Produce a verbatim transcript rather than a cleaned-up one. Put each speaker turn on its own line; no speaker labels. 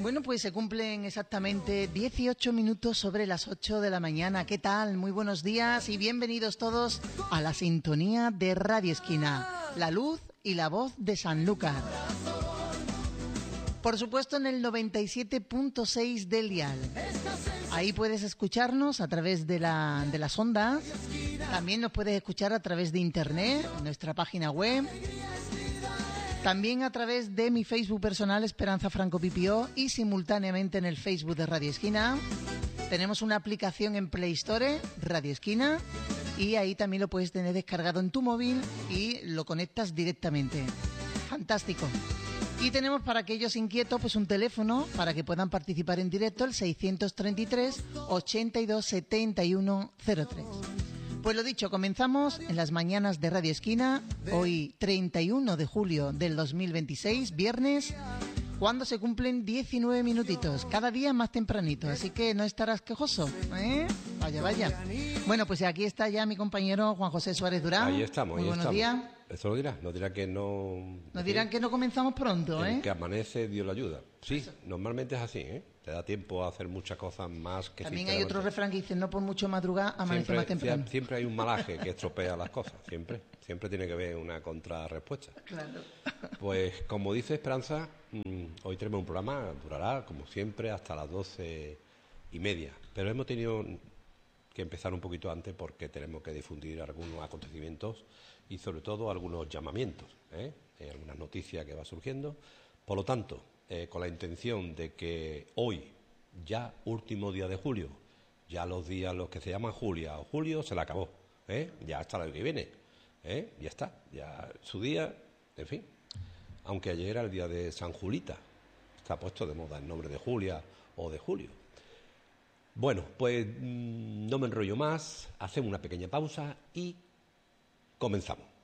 Bueno, pues se cumplen exactamente dieciocho minutos sobre las ocho de la mañana. ¿Qué tal? Muy buenos días y bienvenidos todos a la sintonía de Radio Esquina, la luz y la voz de Sanlúcar. Por supuesto en el noventa y siete punto seis del dial. Ahí puedes escucharnos a través de, la, de las ondas. También nos puedes escuchar a través de internet, en nuestra página web. También a través de mi Facebook personal, Esperanza Franco Pipió, y simultáneamente en el Facebook de Radio Esquina. Tenemos una aplicación en Play Store, Radio Esquina, y ahí también lo puedes tener descargado en tu móvil y lo conectas directamente. Fantástico. Y tenemos para aquellos inquietos pues un teléfono para que puedan participar en directo, el seiscientos treinta y tres, ochenta y dos, setenta y uno cero tres. Pues lo dicho, comenzamos en las mañanas de Radio Esquina, hoy treinta y uno de julio del dos mil veintiséis, viernes, cuando se cumplen diecinueve minutitos, cada día más tempranito, así que no estarás quejoso, ¿eh? Vaya, vaya. Bueno, pues aquí está ya mi compañero Juan José Suárez Durán.
Ahí estamos,
Muy
ahí
buenos
estamos.
días.
Eso lo dirá, nos dirá que no...
Nos dirán que no comenzamos pronto, ¿eh?
El que amanece, Dios lo ayuda. Sí, normalmente es así, ¿eh? Te da tiempo a hacer muchas cosas más que...
También hay otro refrán que dice, no por mucho madrugar, amanece
siempre,
más temprano.
Siempre hay un malaje que estropea las cosas, siempre. Siempre tiene que haber una contrarrespuesta.
Claro.
Pues, como dice Esperanza, mmm, hoy tenemos un programa, durará, como siempre, hasta las doce y media. Pero hemos tenido que empezar un poquito antes porque tenemos que difundir algunos acontecimientos y sobre todo algunos llamamientos, ¿eh? Eh, algunas noticias que va surgiendo. Por lo tanto, eh, con la intención de que hoy, ya último día de julio, ya los días los que se llaman Julia o Julio se le acabó, ¿eh? Ya hasta el año que viene, ¿eh? Ya está, ya su día, en fin. Aunque ayer era el día de San Julita, está puesto de moda el nombre de Julia o de Julio. Bueno, pues mmm, no me enrollo más, hacemos una pequeña pausa y comenzamos.